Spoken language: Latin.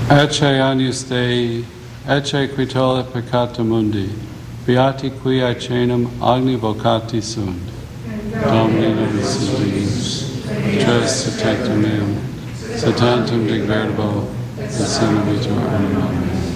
Ecce agnus Dei, ecce qui tollit peccata mundi, beati qui aecenum agni vocati sunt. Domini nobis tres tectum meum, se tantum digvertibo, et sine vitor animam.